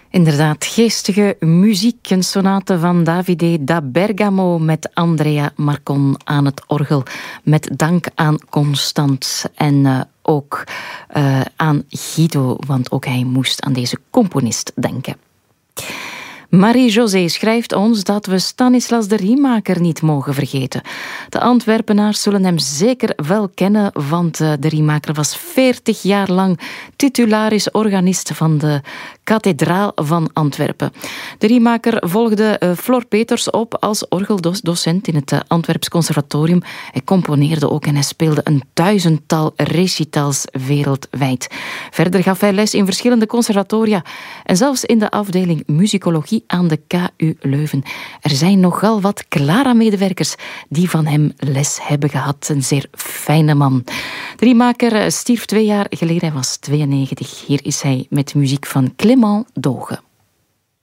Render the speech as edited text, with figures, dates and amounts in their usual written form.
Inderdaad, geestige muziek. Een sonate van Davide da Bergamo met Andrea Marcon aan het orgel. Met dank aan Constant en ook aan Guido, want ook hij moest aan deze componist denken. Marie-José schrijft ons dat we Stanislas de Riemaker niet mogen vergeten. De Antwerpenaars zullen hem zeker wel kennen, want de Riemaker was 40 jaar lang titularis organist van de kathedraal van Antwerpen. De Riemaker volgde Flor Peters op als orgeldocent in het Antwerps Conservatorium. Hij componeerde ook en hij speelde een 1000-tal recitals wereldwijd. Verder gaf hij les in verschillende conservatoria en zelfs in de afdeling muzikologie aan de KU Leuven. Er zijn nogal wat Clara-medewerkers die van hem les hebben gehad. Een zeer fijne man. De Riemaker stierf 2 jaar geleden. Hij was 92. Hier is hij met muziek van Clément Doge.